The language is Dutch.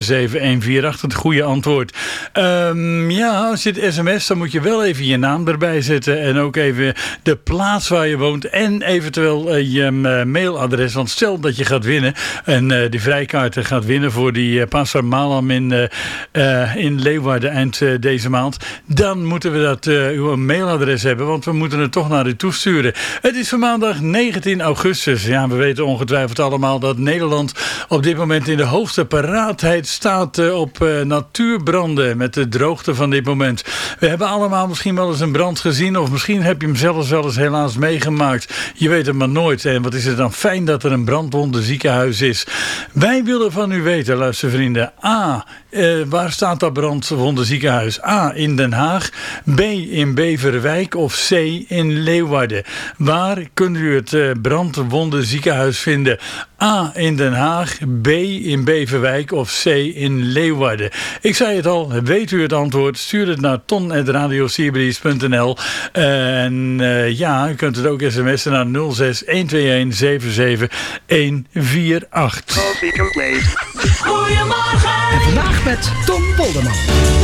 77148, het goede antwoord. Als je het sms, dan moet je wel even je naam erbij zetten en ook even de plaats waar je woont en eventueel je mailadres. Want stel dat je gaat winnen en die vrijkaarten gaat winnen voor die Pasar Malam in Leeuwarden eind deze maand, dan moeten we dat uw mailadres hebben, want we moeten het toch naar u toesturen. Het is van maandag 19 augustus. Ja, we weten ongetwijfeld allemaal dat Nederland op dit moment in de hoogste paraatheid staat op natuurbranden met de droogte van dit moment. We hebben allemaal misschien wel eens een brand gezien of misschien heb je hem zelfs wel eens helaas meegemaakt. Je weet het maar nooit. En wat is het dan fijn dat er een brandwonden ziekenhuis is. Wij willen van u weten, luistervrienden. A, waar staat dat brandwonden ziekenhuis? A, in Den Haag. B, in Beverwijk. Of C, in Leeuwarden. Waar kunt u het brandwonden ziekenhuis vinden? A, in Den Haag. B, in Beverwijk. Of C, in Leeuwarden. Ik zei het al, weet u het antwoord? Stuur het naar ton@radiosierbries.nl. En u kunt het ook sms'en naar 06 121 77 148. Goedemorgen! En vandaag met Tom Polderman.